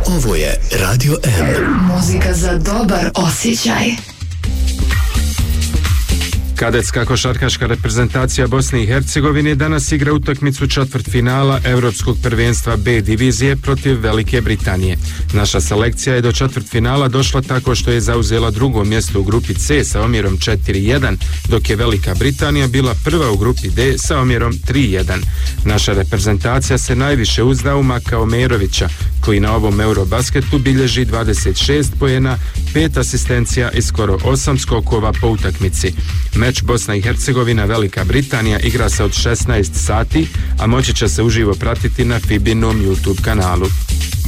Ovo je Radio M. Muzika za dobar osjećaj. Kadetska košarkaška reprezentacija Bosne i Hercegovine danas igra utakmicu četvrtfinala Evropskog prvenstva B divizije protiv Velike Britanije. Naša selekcija je do četvrtfinala došla tako što je zauzela drugo mjesto u grupi C sa omjerom 4-1, dok je Velika Britanija bila prva u grupi D sa omjerom 3-1. Naša reprezentacija se najviše uzda u Maka Omerovića, koji na ovom Eurobasketu bilježi 26 poena, 5 asistencija i skoro 8 skokova po utakmici. Meč Bosna i Hercegovina Velika Britanija igra se od 16 sati, a moći će se uživo pratiti na FIBA-inom YouTube kanalu.